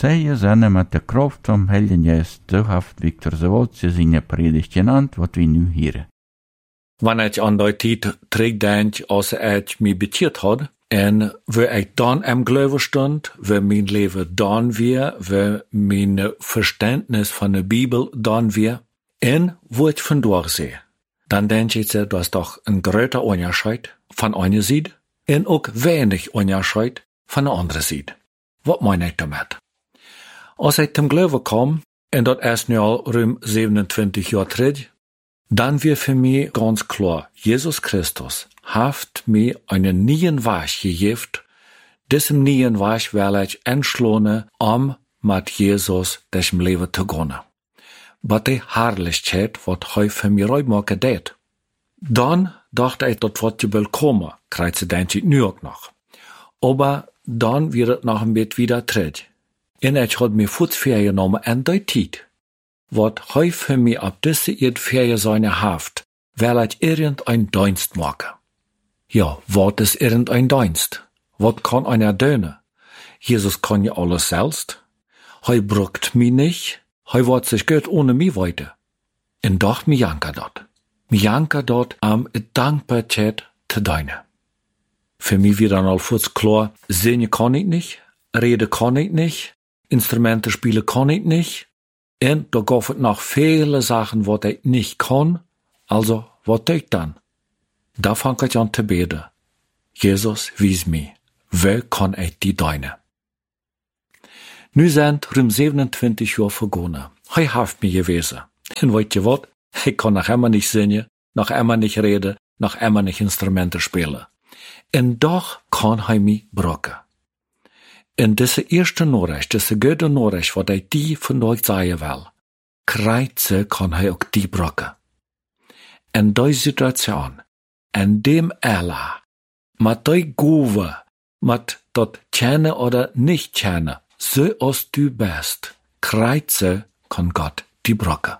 Säger seine mit der Kraft vom Heiligen Geist, so haft Victor Zawodzi seine Predigt genannt, was wir nu hören. Wanneer ik aan die tijd terugdenk als ik me bekeerd had, en waar ik dan am geloven stond, waar mijn leven dan weer, waar mijn verständnis van de Bibel dan weer, en wo ik vandoor zie, dan denk ik dat is toch een groter onderscheid van eine zijde, en ook weinig onderscheid van de andere zijde. Wat meen ik daarmee? Als ik ten geloven kwam, en dat is nu al ruim 27 jaar terug, dann wird für mich ganz klar, Jesus Christus hat mir einen neuen Weg gegeben. Diesem neuen Weg will ich entschlossen, mit Jesus das Leben zu gehen. Was die Herrlichkeit, was er für mich reinmachen deed. Dann dachte ich, das wird willkommen, kreuzte denke ich nu auch noch. Aber dann wird es noch ein bisschen wieder trett. Und ich hatte mir Fußferien genommen an die Zeit. Wat hij für mich ab diese Erdferie seine Haft, weil ich irgendein Dienst mache. Ja, wat ist irgendein Dienst? Wat kann einer tun? Jesus kann ja alles selbst. Hij braucht mich nicht. Hij wird sich gut ohne mich weiter. Und doch mi janka dort. Mi janka dort am Dankbarkeit zu dienen. Für mich wird dann alvast klar, singen kann ich nicht, reden kann ich nicht, Instrumente spielen kann ich nicht. En da gab es noch viele Sachen, was ich nicht kann. Also, was tue ich dann? Da fange ich an zu beten. Jesus, wies mir, wo kann ich die dienen? Nu sind rund 27 Jahre vergangen. Hij hat mir gewesen. En weet je wat? Ich kann noch immer nicht singen, noch immer nicht reden, noch immer nicht Instrumente spielen. En doch kann hij mich brauchen. En deze eerste Nachricht, deze gute Nachricht, wat hij die van euch sagen will, kreuze kann hij ook die brauchen. En die Situation, en dem Allah, mit die Gove, mit dat kennen oder nicht kennen, so als du bist, kreuze kann Gott die brauchen.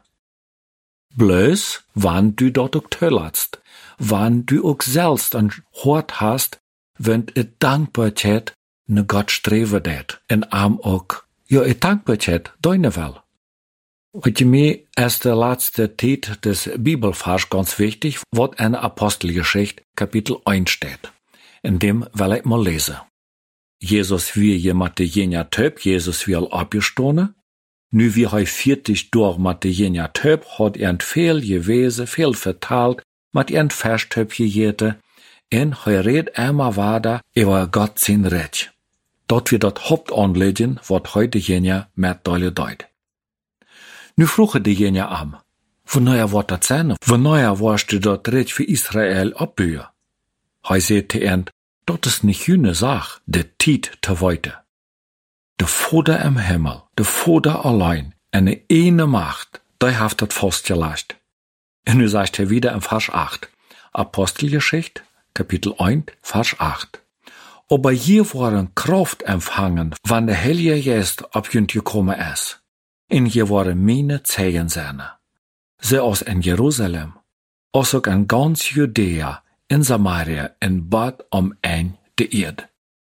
Bloß, wann du dort auch tölst, wann du auch selbst ein Hort hast, wenn et Dankbarkeit ne Gott streven deed, en am ook, ja, ik dankbaarheid, deine wel. Wat je mij is de laatste tijd des Bibelvers ganz wichtig, wat in Apostelgeschichte Kapitel 1 steht. In dem will ich mal lesen. Jesus wie jemand de jenja töp, Jesus wie al abgestohne. Nu wie hij 40 door met de jenja töp, had veel gewesen, veel vertaald, met vers töp gegeten, en hij redt immer weiter über Gott sein Recht. Dat wir dat Hauptanliegen, wat heute jenja met deile deut. Nu vroegen de jenja am, wanneer wordt dat zijn? Wanneer warst du dat Recht für Israel abbuhen? Hij zei te end, dat is nicht jene Sach, de Tiet te weiten. De Vater im Himmel, de Vater allein, en de ene Macht, die heeft dat vastgelegd. En nu sagt er wieder in Vers 8, Apostelgeschichte, Kapitel 1, Vers 8. Aber hier waren Kraft empfangen, wann der Heilige Geist auf jünd gekommen ist. En hier waren meine Zeugen seine. Zoals in Jerusalem, als ook in ganz Judäa, in Samaria, in Bad om de Erde.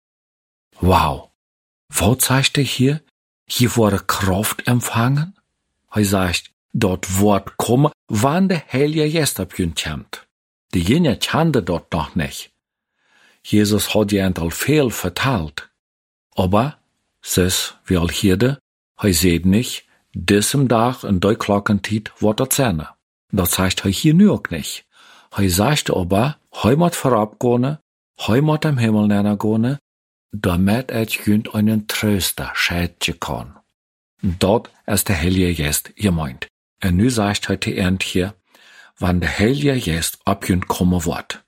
Wow. Wat sagt er hier? Hier waren Kraft empfangen? Hij sagt, dort wordt kommen, wann der Heilige Geist auf jünd kommt. Die jene kannte dort noch nicht. Jesus hat ja al veel verteld. Aber, zus, wie al hierde, hij seht nicht, diesem Tag in der Glockentiet wird das sein. Das sagt er hier nu auch nicht. Hij sagt aber, hij moet vorab gehen, hij moet im Himmel neergehen, damit jünd einen Tröster schädje kann. Dort ist der Heilige Geist gemeint. Und nu sagt er die End hier, wann der Heilige Geist ab jünd kommen wird.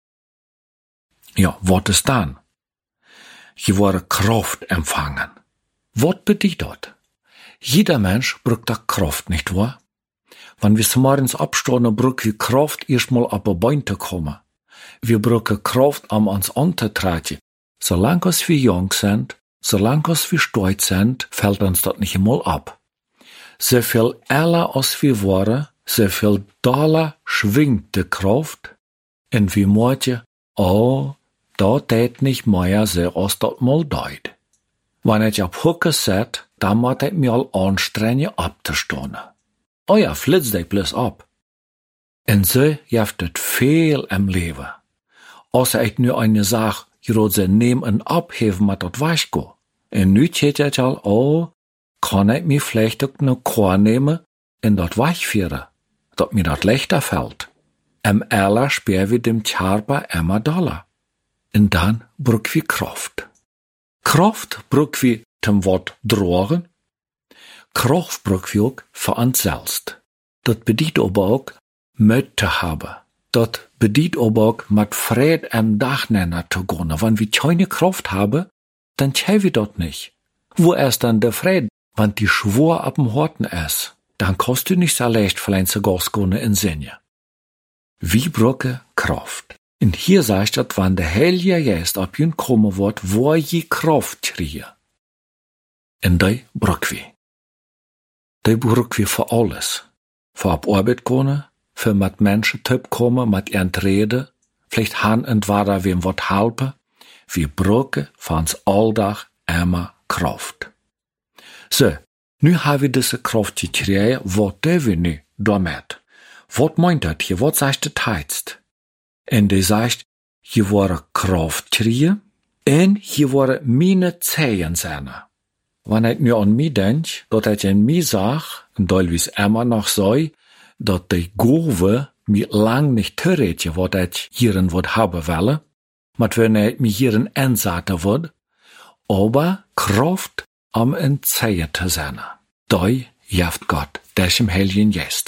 Ja, wat is dan? Je worden Kraft empfangen. Wat bedeutet dat? Jeder Mensch braucht da Kraft, nicht wahr? Wenn wir morgens abstehen, brauchen wir Kraft, erstmal auf ein Bein zu kommen. Wir brauchen Kraft, um uns anzutreten. Solange wir jung sind, solange wir stolz sind, fällt uns das nicht einmal ab. So viel älter als wir waren, so viel doller schwingt die Kraft, und wir merken, oh, dat deed nicht mehr so als dat mal deed. Wenn ich auf Hocke zet, dan moet ik me al aanstrengen op te staan. Oh ja, flits die plus op. En zo heeft het veel im leven. Als ik nu eine Sache grote neem en opheven met dat waschko. En nu zit ik al, oh, kan ik me vielleicht ook een koor nemen en dat wegvieren, dat mir dat leichter fällt. Im Eller spär wir dem Tjarpa immer dollar. En dan bruk wir Kraft. Kraft bruk wir zum Wort drogen. Kraft bruk wir ook für uns selbst. Dat bedient aber ook Mut te haben. Dat bedient aber ook mit Fried am Dachnenner zu gehen. Wenn wir keine Kraft haben, dann tun wir dat nicht. Wo ist dann der Fried, wenn die Schwur ab dem Horten ist? Dann kannst du nicht so leicht vielleicht sogar in Sinne. Wie brauche Kraft? Und hier sagt dat, wann der Heilige Geist ab jün kommen wird, wo je Kraft kriege. Und die brauche wir. Die brauche wir für alles. Für ab Arbeit gehen, für mit Menschen töp kommen, mit ihren Reden, vielleicht han und wada wem wat helpen. Wir brauchen für uns alldach immer Kraft. So, nu haben wir diese Kraft gekriegt, wat tun wir nu damit? Wat meint dat hier? Wat sagt het heißt? En die sagt, hier worden Kraft kriegen, en hier worden meine Zehen zijn. Wanneer ik nu aan mij denk, dat ik in mij zag, en teilweise immer noch sei, dat die Gove mir lang nicht teretje, wat ik hierin wat hebben willen, maar wanneer ik mij hierin inzetten word, aber Kraft am in Zehen te zijn. Die heeft Gott, des im Heiligen Geist.